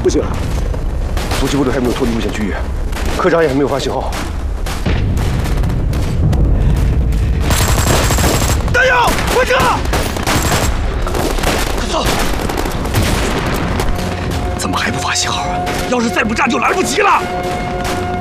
不行，阻击部队还没有脱离危险区域，科长也还没有发信号。加油，快撤！快走！怎么还不发信号啊？要是再不炸，就来不及了。